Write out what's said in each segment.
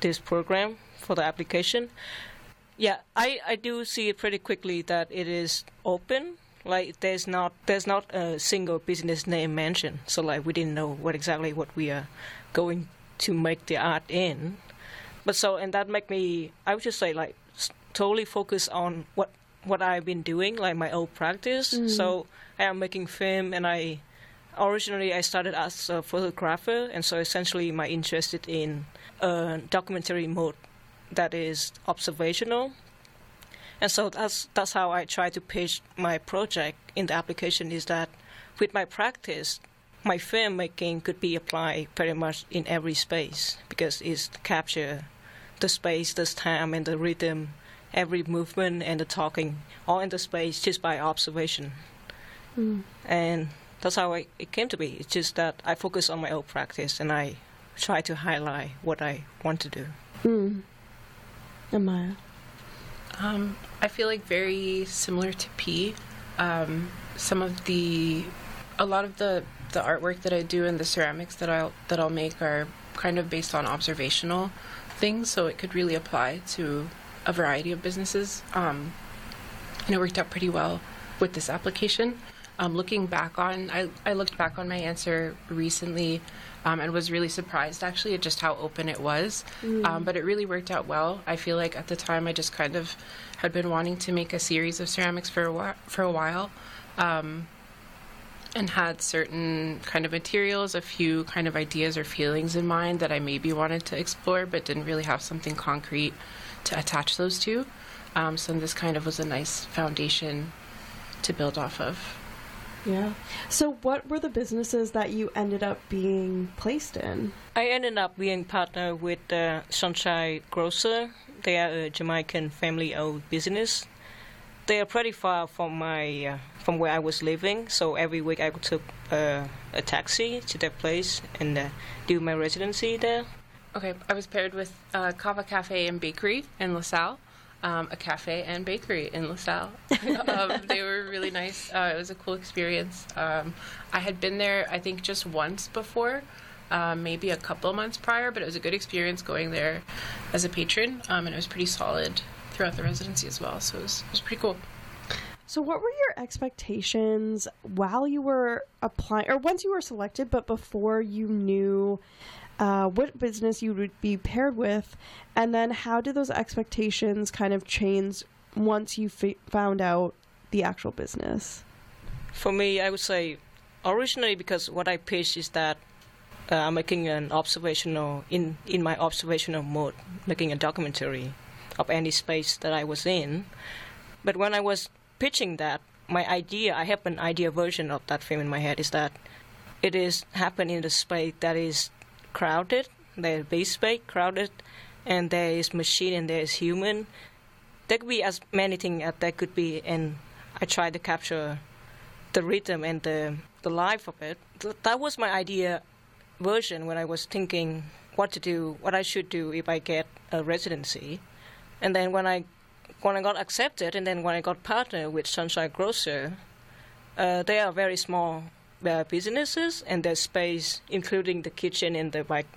this program for the application. Yeah, I do see it pretty quickly that it is open. Like there's not a single business name mentioned. So like we didn't know what we are going to make the art in. But so and that make me, I would just say like totally focus on what I've been doing, like my old practice. So I am making film, and originally I started as a photographer, and so essentially my interest in documentary mode that is observational. And so that's how I try to pitch my project in the application, is that with my practice, my film making could be applied pretty much in every space, because it's capture the space, the time, and the rhythm, every movement and the talking, all in the space just by observation. And that's how it came to be. It's just that I focus on my own practice, and I try to highlight what I want to do. Amaya? I feel like very similar to P. A lot of the artwork that I do and the ceramics that I'll make are kind of based on observational things, so it could really apply to a variety of businesses. And it worked out pretty well with this application. I looked back on my answer recently, and was really surprised actually at just how open it was. But it really worked out well. I feel like at the time I just kind of had been wanting to make a series of ceramics for a while, and had certain kind of materials, a few kind of ideas or feelings in mind that I maybe wanted to explore, but didn't really have something concrete to attach those to. So this kind of was a nice foundation to build off of. Yeah. So what were the businesses that you ended up being placed in? I ended up being partnered with Sunshine Grocer. They are a Jamaican family-owned business. They are pretty far from from where I was living, so every week I took a taxi to their place and do my residency there. Okay, I was paired with Kava Cafe and Bakery in LaSalle. A cafe and bakery in LaSalle. They were really nice. It was a cool experience. I had been there, I think, just once before, maybe a couple of months prior, but it was a good experience going there as a patron, and it was pretty solid throughout the residency as well, so it was pretty cool. So what were your expectations while you were applying, or once you were selected, but before you knew what business you would be paired with, and then how did those expectations kind of change once you found out the actual business? For me, I would say originally, because what I pitched is that I'm making an observational, in my observational mode, making a documentary of any space that I was in. But when I was pitching that, I have an idea version of that film in my head, is that it is happen in the space that is crowded, there is base space crowded, and there is machine and there is human. There could be as many things as there could be, and I tried to capture the rhythm and the life of it. That was my idea version when I was thinking what I should do if I get a residency. And then when I got accepted, and then when I got partnered with Sunshine Grocer, they are very small businesses, and their space, including the kitchen and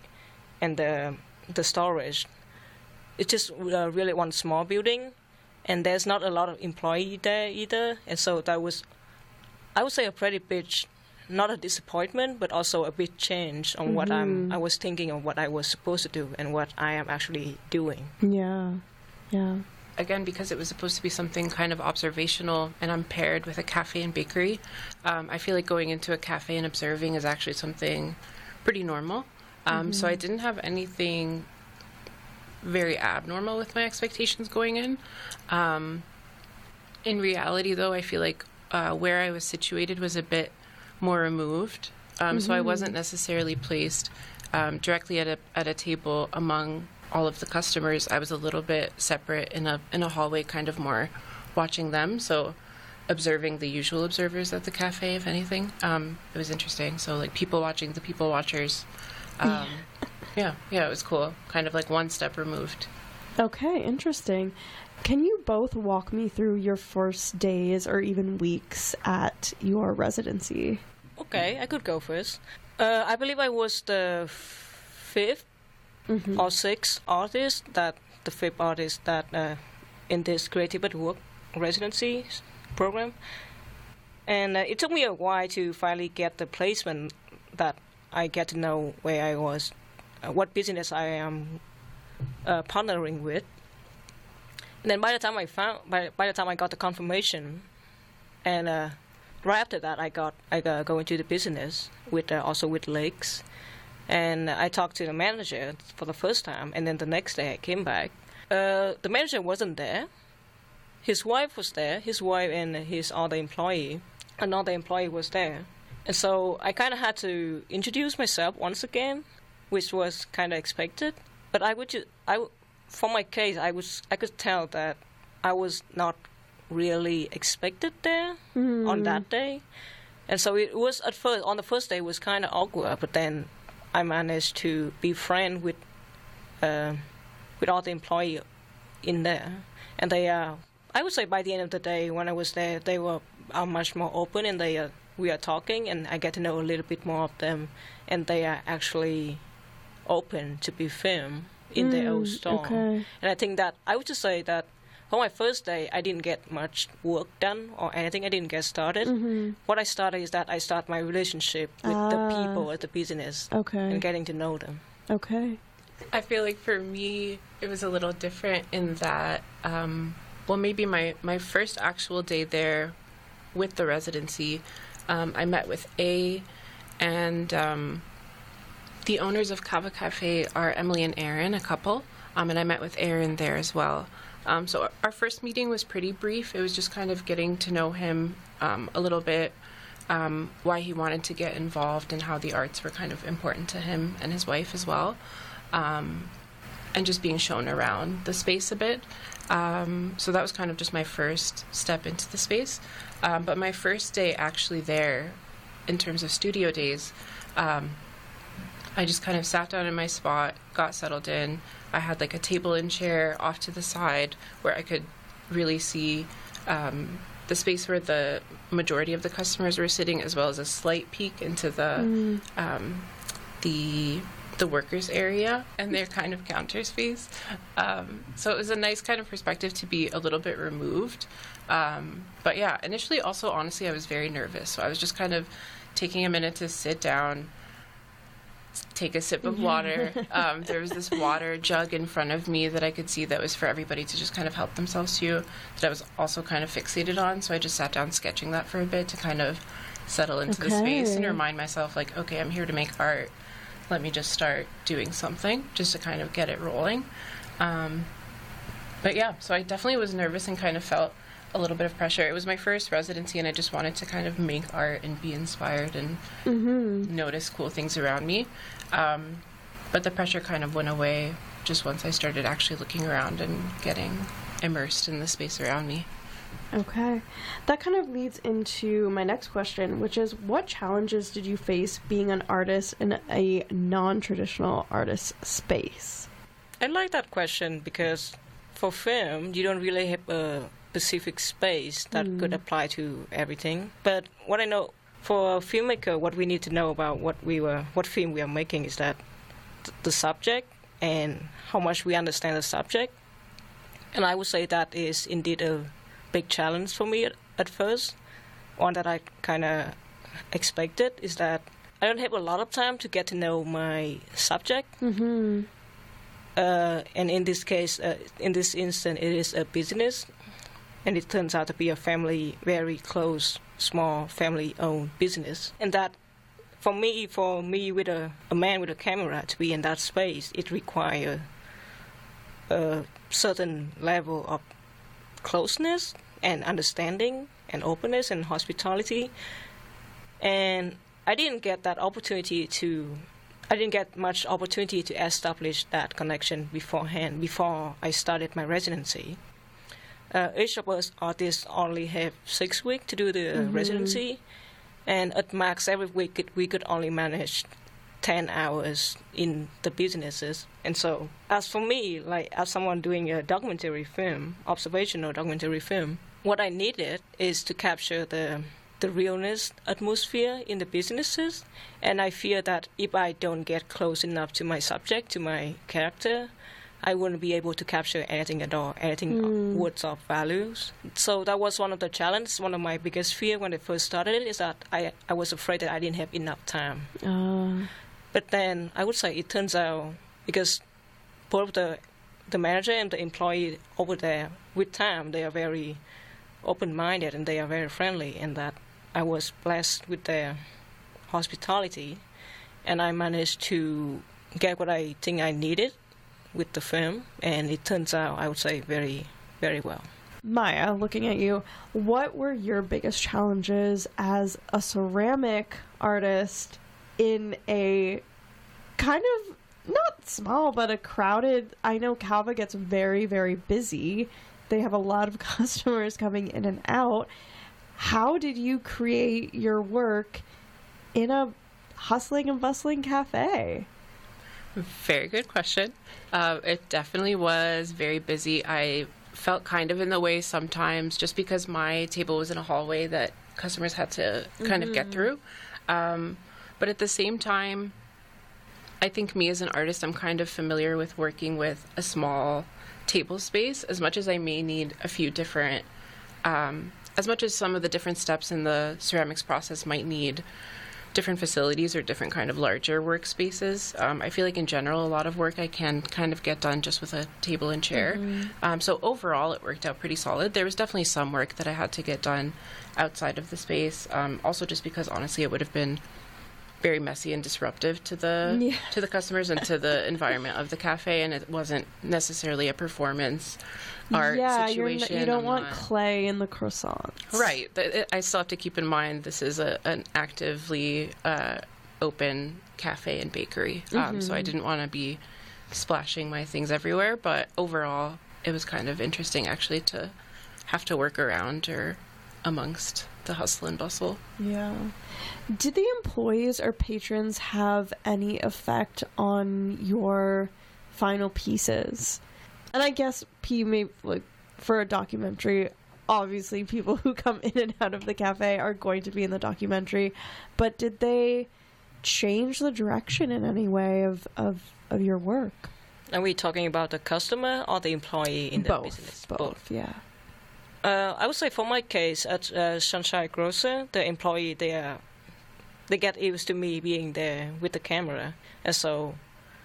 the storage, it's just really one small building, and there's not a lot of employee there either. And so that was, I would say, a pretty big, not a disappointment, but also a big change on what I was thinking of what I was supposed to do and what I am actually doing. Yeah. Again, because it was supposed to be something kind of observational, and I'm paired with a cafe and bakery, I feel like going into a cafe and observing is actually something pretty normal. So I didn't have anything very abnormal with my expectations going in. In reality, though, I feel like where I was situated was a bit more removed. So I wasn't necessarily placed directly at a table among all of the customers. I was a little bit separate in a hallway, kind of more watching them, so observing the usual observers at the cafe, if anything. It was interesting. So like people watching the people watchers. Yeah, it was cool. Kind of like one step removed. Okay, interesting. Can you both walk me through your first days or even weeks at your residency? Okay, I could go first. I believe I was the fifth or 6 artists, that the 5th artist that in this creative at work residency program. And it took me a while to finally get the placement that I get to know where I was, what business I am partnering with. And then by the time I got the confirmation, and right after that I got go into the business with also with Lakes, and I talked to the manager for the first time, and then the next day I came back. The manager wasn't there. His wife was there. His wife and his other employee. Another employee was there, and so I kind of had to introduce myself once again, which was kind of expected. But for my case, I could tell that I was not really expected there on that day, and so it was at first, on the first day, it was kind of awkward. But then I managed to be friends with all the employees in there, and they I would say by the end of the day, when I was there, they are much more open, and we are talking, and I get to know a little bit more of them, and they are actually open to be filmed in their own store. Okay. And I think that I would just say that for my first day, I didn't get much work done or anything. I didn't get started. What I started is that I start my relationship with the people at the business, and getting to know them. Okay. I feel like for me, it was a little different in that, well, maybe my first actual day there with the residency, I met with A, and the owners of Kava Cafe are Emily and Aaron, a couple, and I met with Aaron there as well. So our first meeting was pretty brief. It was just kind of getting to know him a little bit, why he wanted to get involved and how the arts were kind of important to him and his wife as well, and just being shown around the space a bit. So that was kind of just my first step into the space. But my first day actually there, in terms of studio days, I just kind of sat down in my spot, got settled in. I had like a table and chair off to the side where I could really see the space where the majority of the customers were sitting, as well as a slight peek into the workers area and their kind of counter space. So it was a nice kind of perspective to be a little bit removed. But yeah, initially also, honestly, I was very nervous. So I was just kind of taking a minute to sit down, take a sip of water. There was this water jug in front of me that I could see that was for everybody to just kind of help themselves to, that I was also kind of fixated on. So I just sat down sketching that for a bit to kind of settle into the space and remind myself, like, okay, I'm here to make art. Let me just start doing something just to kind of get it rolling. But yeah, so I definitely was nervous and kind of felt a little bit of pressure. It was my first residency, and I just wanted to kind of make art and be inspired and notice cool things around me. But the pressure kind of went away just once I started actually looking around and getting immersed in the space around me. Okay. That kind of leads into my next question, which is, what challenges did you face being an artist in a non-traditional artist space? I like that question because for film, you don't really have a specific space that could apply to everything. But what I know for a filmmaker, what we need to know about what film we are making is that the subject and how much we understand the subject. And I would say that is indeed a big challenge for me at first. One that I kind of expected is that I don't have a lot of time to get to know my subject. And in this case, in this instance, it is a business, and it turns out to be a family, very close, small, family-owned business. And that, for me, with a man with a camera to be in that space, it requires a certain level of closeness and understanding and openness and hospitality. And I didn't get much opportunity to establish that connection beforehand, before I started my residency. Each of us artists only have 6 weeks to do the residency, and at max every week we could only manage 10 hours in the businesses. And so, as for me, like as someone doing a documentary film, observational documentary film, what I needed is to capture the the realness atmosphere in the businesses, and I fear that if I don't get close enough to my subject, to my character, I wouldn't be able to capture anything at all, anything words of values. So that was one of the challenges. One of my biggest fear when I first started it is that I was afraid that I didn't have enough time. But then I would say it turns out, because both the manager and the employee over there, with time, they are very open-minded and they are very friendly, and that I was blessed with their hospitality, and I managed to get what I think I needed with the firm, and it turns out, I would say, very, very well. Maya, looking at you, what were your biggest challenges as a ceramic artist in a kind of, not small, but a crowded, I know Calva gets very, very busy. They have a lot of customers coming in and out. How did you create your work in a hustling and bustling cafe? Very good question. It definitely was very busy. I felt kind of in the way sometimes just because my table was in a hallway that customers had to kind of get through. But at the same time, I think me as an artist, I'm kind of familiar with working with a small table space, as much as I may need a few different, as much as some of the different steps in the ceramics process might need different facilities or different kind of larger workspaces. I feel like in general, a lot of work I can kind of get done just with a table and chair. So overall, it worked out pretty solid. There was definitely some work that I had to get done outside of the space. Also just because honestly, it would have been very messy and disruptive to the customers and to the environment of the cafe, and it wasn't necessarily a performance art situation. You don't want clay in the croissants. Right. I still have to keep in mind this is an actively open cafe and bakery, so I didn't want to be splashing my things everywhere, but overall it was kind of interesting actually to have to work around or amongst the hustle and bustle. Yeah. Did the employees or patrons have any effect on your final pieces? And I guess for a documentary, obviously people who come in and out of the cafe are going to be in the documentary, but did they change the direction in any way of your work? Are we talking about the customer or the employee in the business? Both, yeah. I would say for my case at Sunshine Grocer, the employee, they get used to me being there with the camera, and so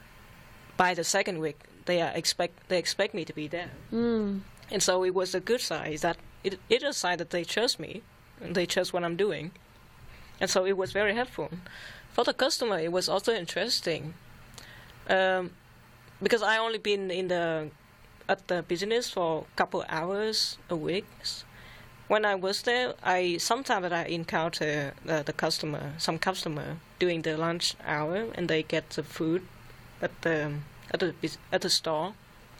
by the second week they expect me to be there, and so it was a good sign that it is a sign that they trust me and they trust what I'm doing, and so it was very helpful. For the customer, it was also interesting because I only been at the business for a couple hours a week. When I was there, sometimes I encounter some customer during the lunch hour, and they get the food at the store.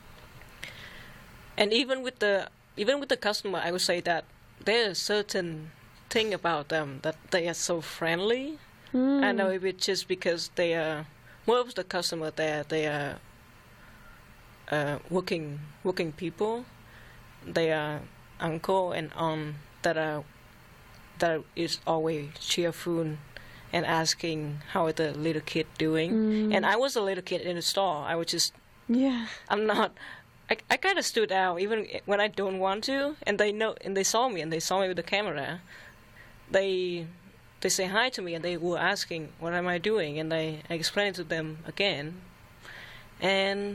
And even with the customer, I would say that there's a certain thing about them that they are so friendly. I know if it's just because they are most of the customer there, they are working people. They are uncle and aunt that is always cheerful and asking how is the little kid doing. And I was a little kid in the store. I was just I'm not. I kind of stood out even when I don't want to, and they saw me with the camera. They say hi to me and they were asking what am I doing, and I explained it to them again, and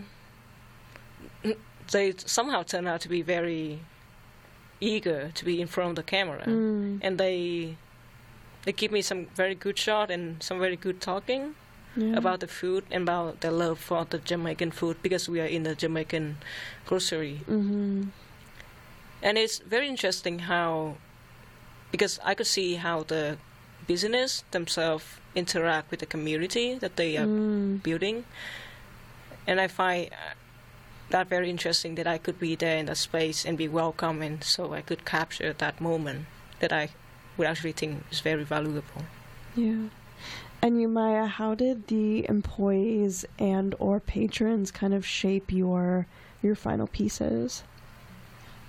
they somehow turned out to be very eager to be in front of the camera, and they give me some very good shot and some very good talking about the food and about their love for the Jamaican food, because we are in the Jamaican grocery. And it's very interesting how, because I could see how the business themselves interact with the community that they are building, and I find that very interesting that I could be there in that space and be welcome, and so I could capture that moment that I would actually think is very valuable. Yeah. And you, Maya, how did the employees and or patrons kind of shape your final pieces?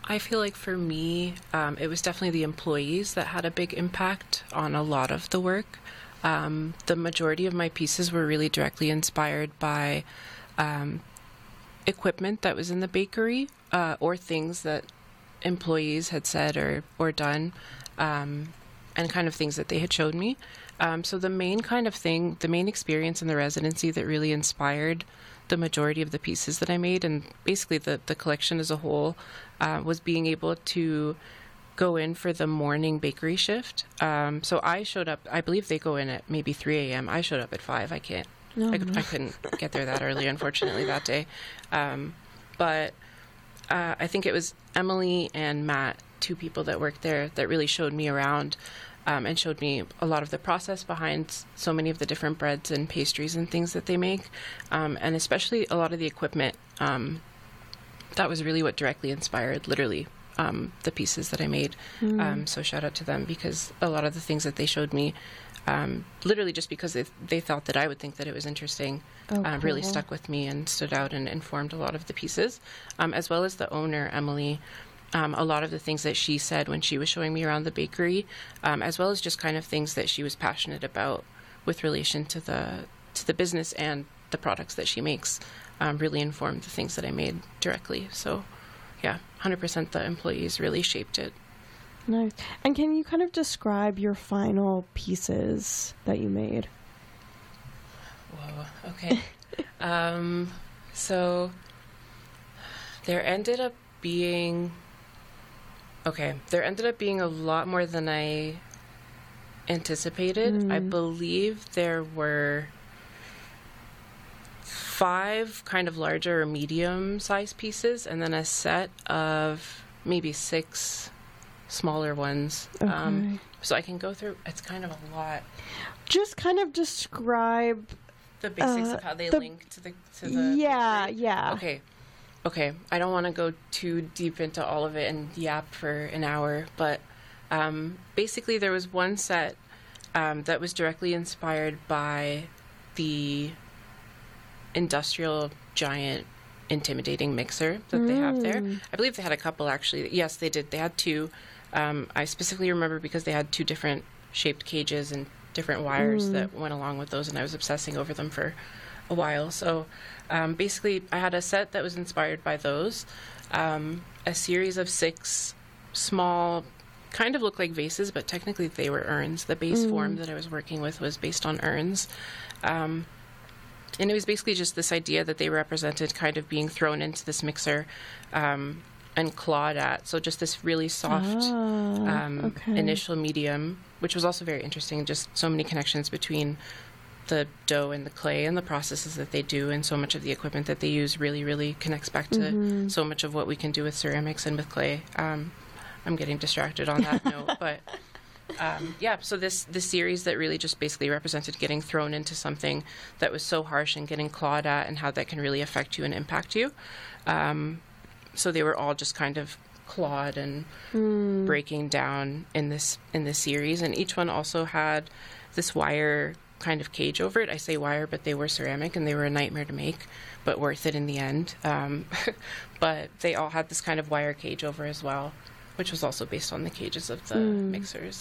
I feel like for me, it was definitely the employees that had a big impact on a lot of the work. The majority of my pieces were really directly inspired by equipment that was in the bakery, or things that employees had said or done, and kind of things that they had showed me. So the main experience in the residency that really inspired the majority of the pieces that I made, and basically the collection as a whole, was being able to go in for the morning bakery shift. So I showed up, I believe they go in at maybe 3 a.m. I showed up at 5. I couldn't get there that early, unfortunately, that day. But I think it was Emily and Matt, 2 people that worked there, that really showed me around, and showed me a lot of the process behind so many of the different breads and pastries and things that they make, and especially a lot of the equipment. That was really what directly inspired, literally, the pieces that I made. So shout out to them, because a lot of the things that they showed me, literally just because they thought that I would think that it was interesting, really stuck with me and stood out and informed a lot of the pieces, as well as the owner, Emily. A lot of the things that she said when she was showing me around the bakery, as well as just kind of things that she was passionate about with relation to the business and the products that she makes, really informed the things that I made directly. So, yeah, 100% the employees really shaped it. Nice. And can you kind of describe your final pieces that you made? Whoa, okay. So there ended up being a lot more than I anticipated. I believe there were 5 kind of larger or medium-sized pieces, and then a set of maybe 6 smaller ones. Okay. So I can go through. It's kind of a lot. Just kind of describe The basics of how they link to the yeah, picture. yeah. Okay. I don't want to go too deep into all of it and yap for an hour, but basically there was one set that was directly inspired by the industrial giant intimidating mixer that they have there. I believe they had a couple, actually. Yes, they did. They had 2. I specifically remember because they had 2 different shaped cages and different wires that went along with those, and I was obsessing over them for a while. So basically I had a set that was inspired by those, a series of 6 small, kind of look like vases, but technically they were urns. The base form that I was working with was based on urns. And it was basically just this idea that they represented kind of being thrown into this mixer and clawed at. So just this really soft initial medium, which was also very interesting. Just so many connections between the dough and the clay and the processes that they do, and so much of the equipment that they use really, really connects back to so much of what we can do with ceramics and with clay. I'm getting distracted on that note, but so this series that really just basically represented getting thrown into something that was so harsh and getting clawed at, and how that can really affect you and impact you. So they were all just kind of clawed and breaking down in this series, and each one also had this wire kind of cage over it. I say wire, but they were ceramic and they were a nightmare to make, but worth it in the end. But they all had this kind of wire cage over as well, which was also based on the cages of the mixers.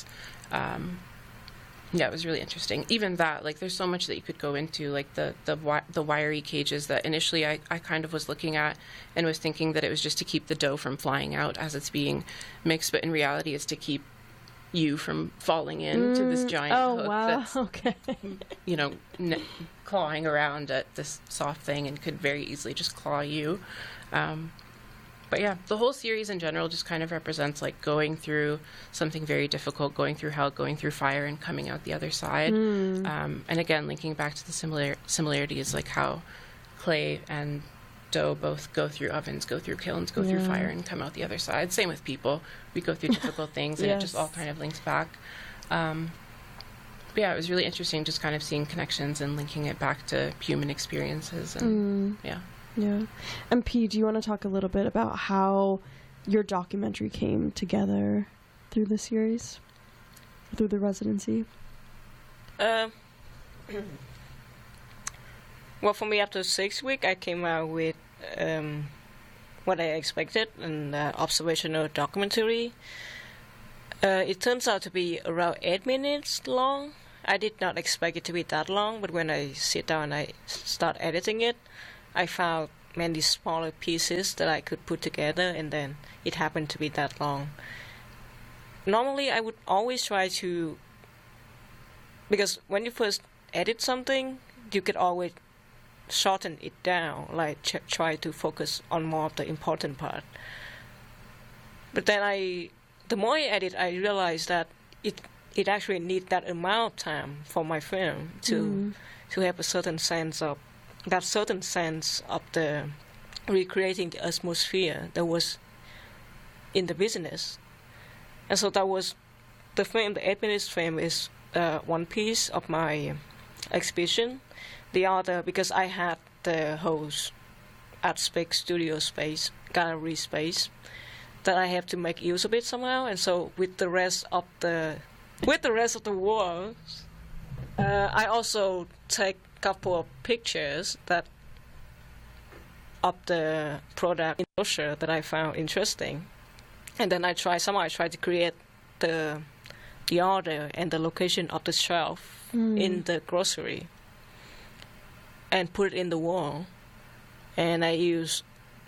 It was really interesting. Even that, like, there's so much that you could go into, like the wiry cages that initially I kind of was looking at and was thinking that it was just to keep the dough from flying out as it's being mixed, but in reality it's to keep you from falling into this giant hook that's, clawing around at this soft thing and could very easily just claw you. But yeah, the whole series in general just kind of represents like going through something very difficult, going through hell, going through fire, and coming out the other side. And again, linking back to the similarities, like how clay and dough both go through ovens, go through kilns, go through fire, and come out the other side. Same with people. We go through difficult things, and it just all kind of links back. But yeah, it was really interesting just kind of seeing connections and linking it back to human experiences. And Yeah. And P, do you want to talk a little bit about how your documentary came together through the series, through the residency? Well, for me, after 6 weeks, I came out with what I expected in observational documentary. It turns out to be around 8 minutes long. I did not expect it to be that long, but when I sit down and I start editing it, I found many smaller pieces that I could put together, and then it happened to be that long. Normally, I would always try to, because when you first edit something, you could always shorten it down, like try to focus on more of the important part. But then the more I edit, I realized that it actually needs that amount of time for my film to have a certain sense of the recreating the atmosphere that was in the business. And so that was the film. The 8 minutes film is one piece of my exhibition. The other, because I had the whole ArtSpec studio space, gallery space, that I have to make use of it somehow. And so with the rest of the walls, I also take a couple of pictures of the product in brochure that I found interesting, and then I try to create the order and the location of the shelf in the grocery, and put it in the wall. And I use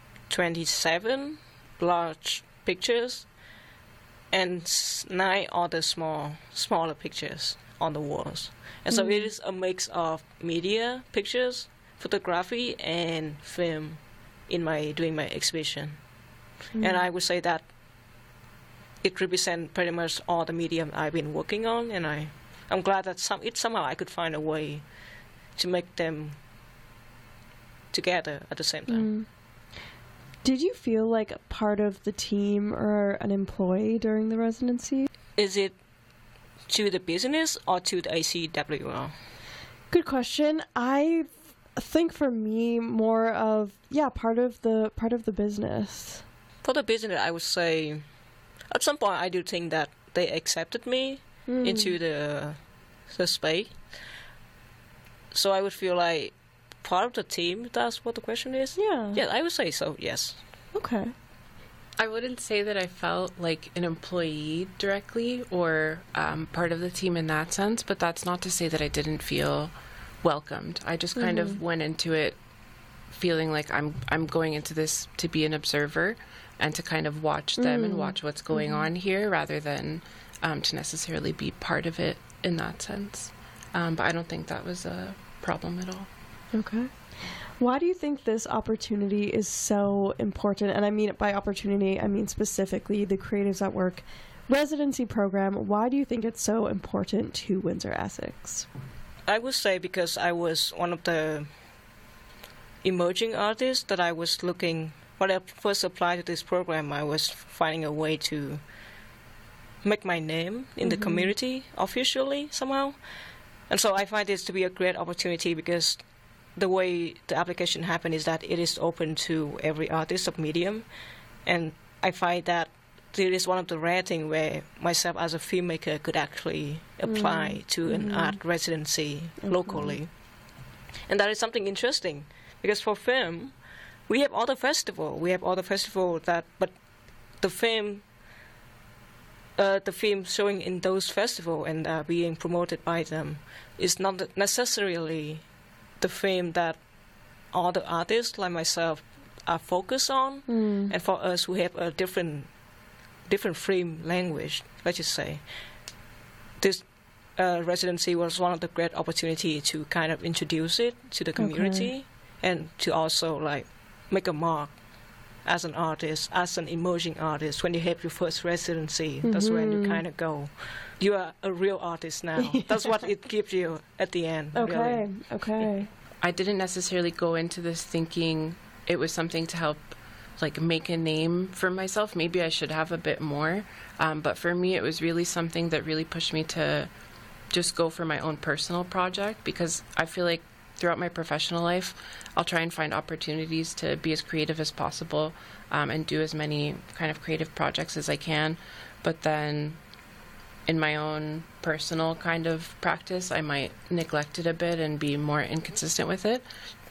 27 large pictures and 9 other smaller pictures on the walls. And so it is a mix of media, pictures, photography, and film in doing my exhibition. And I would say that it represents pretty much all the medium I've been working on, and I'm glad that somehow I could find a way to make them together at the same time. Did you feel like a part of the team or an employee during the residency? Is it to the business or to the ACWR? Good question. I think for me more of part of the business. For the business, I would say at some point I do think that they accepted me into the space. So I would feel like part of the team, if that's what the question is. Yeah, I would say so, yes. Okay. I wouldn't say that I felt like an employee directly or part of the team in that sense, but that's not to say that I didn't feel welcomed. I just kind of went into it feeling like I'm going into this to be an observer and to kind of watch them and watch what's going on here rather than to necessarily be part of it in that sense. But I don't think that was a problem at all. Okay. Why do you think this opportunity is so important? And I mean by opportunity, I mean specifically the Creatives at Work residency program. Why do you think it's so important to Windsor Essex? I would say because I was one of the emerging artists that I was looking. When I first applied to this program, I was finding a way to make my name in the community officially somehow. And so I find this to be a great opportunity because the way the application happened is that it is open to every artist of medium. And I find that it is one of the rare things where myself as a filmmaker could actually apply to an art residency locally. And that is something interesting because for film, we have other festivals. But the film showing in those festivals and being promoted by them is not necessarily the film that all the artists like myself are focused on. And for us who have a different film language, let's just say, this residency was one of the great opportunity to kind of introduce it to the community and to also like make a mark as an artist, as an emerging artist. When you have your first residency, that's when you kind of go, you are a real artist now. That's what it gives you at the end. Okay, really. okay. I didn't necessarily go into this thinking it was something to help like make a name for myself. Maybe I should have a bit more. But for me, it was really something that really pushed me to just go for my own personal project because I feel like throughout my professional life, I'll try and find opportunities to be as creative as possible and do as many kind of creative projects as I can. But then in my own personal kind of practice, I might neglect it a bit and be more inconsistent with it.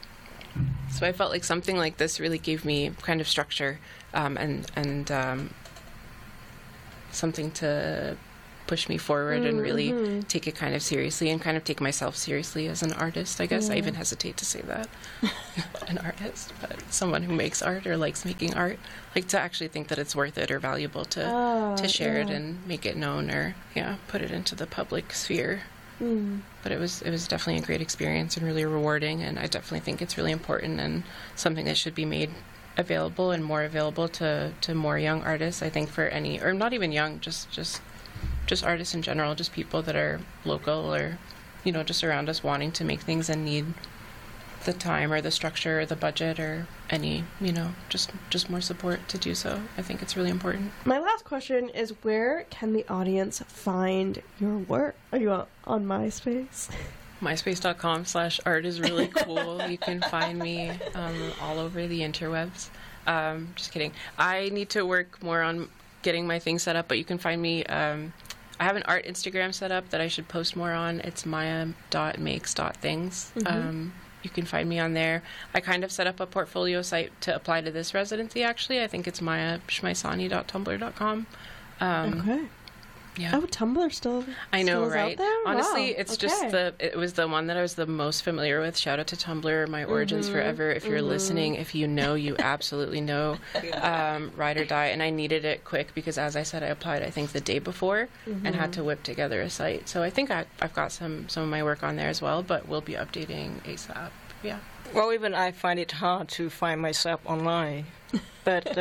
So I felt like something like this really gave me kind of structure and something to push me forward and really take it kind of seriously and kind of take myself seriously as an artist, I guess. I even hesitate to say that. An artist, but someone who makes art or likes making art. Like to actually think that it's worth it or valuable to share it and make it known or, put it into the public sphere. But it was definitely a great experience and really rewarding, and I definitely think it's really important and something that should be made available and more available to more young artists. I think for any, or not even young, just artists in general, just people that are local or, just around us wanting to make things and need the time or the structure or the budget or any, just more support to do so. I think it's really important. My last question is, where can the audience find your work? Are you on MySpace? MySpace.com/art is really cool. You can find me all over the interwebs. Just kidding. I need to work more on getting my things set up, but you can find me. I have an art Instagram set up that I should post more on. It's maya.makes.things. You can find me on there. I kind of set up a portfolio site to apply to this residency, actually. I think it's mayashmaisani.tumblr.com. Okay. Yeah. Oh, Tumblr still I know, is right? out there? Honestly, Wow. it's just it was the one that I was the most familiar with. Shout out to Tumblr, my origins forever. If you're listening, if you know, you absolutely know. Ride or Die. And I needed it quick because, as I said, I applied, I think, the day before and had to whip together a site. So I think I've got some of my work on there as well, but we'll be updating ASAP. Yeah. Well, even I find it hard to find myself online, but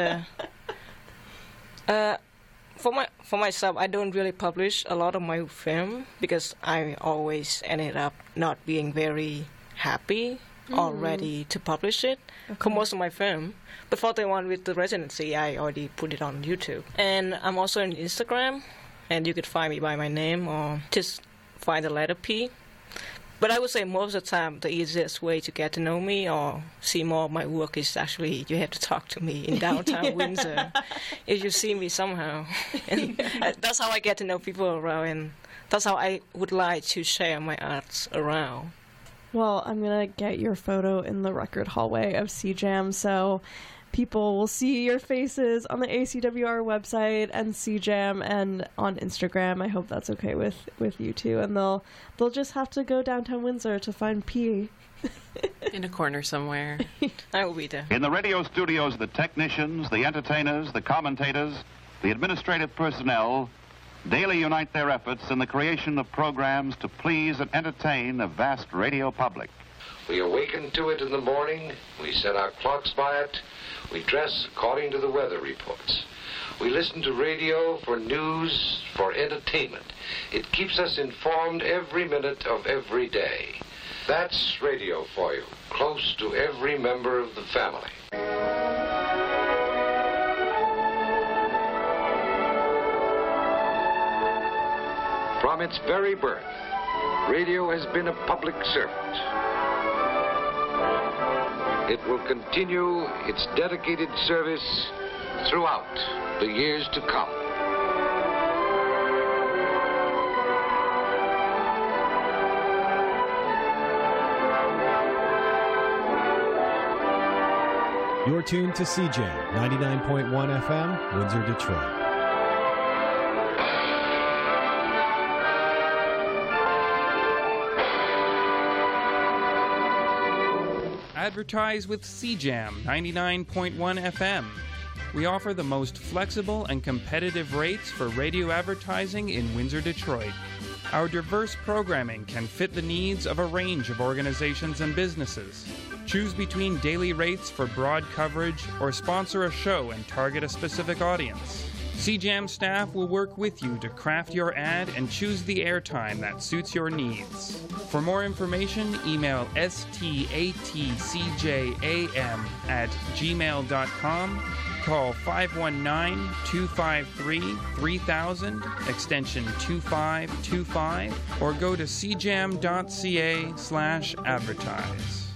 for myself, I don't really publish a lot of my film because I always ended up not being very happy or ready to publish it. For most of my film, but for the one with the residency, I already put it on YouTube, and I'm also on Instagram, and you could find me by my name or just find the letter P. But I would say most of the time, the easiest way to get to know me or see more of my work is actually you have to talk to me in downtown Windsor. If you see me somehow. And that's how I get to know people around, and that's how I would like to share my arts around. Well, I'm going to get your photo in the record hallway of CJAM, so people will see your faces on the ACWR website and CJAM and on Instagram. I hope that's okay with you too. And they'll just have to go downtown Windsor to find P. In a corner somewhere. I will be there. In the radio studios, the technicians, the entertainers, the commentators, the administrative personnel daily unite their efforts in the creation of programs to please and entertain a vast radio public. We awaken to it in the morning, we set our clocks by it, we dress according to the weather reports. We listen to radio for news, for entertainment. It keeps us informed every minute of every day. That's radio for you, close to every member of the family. From its very birth, radio has been a public servant. It will continue its dedicated service throughout the years to come. You're tuned to CJAM 99.1 FM, Windsor, Detroit. Advertise with CJAM 99.1 FM. We offer the most flexible and competitive rates for radio advertising in Windsor, Detroit. Our diverse programming can fit the needs of a range of organizations and businesses. Choose between daily rates for broad coverage or sponsor a show and target a specific audience. CJAM staff will work with you to craft your ad and choose the airtime that suits your needs. For more information, email statcjam@gmail.com, call 519-253-3000, extension 2525, or go to cjam.ca/advertise.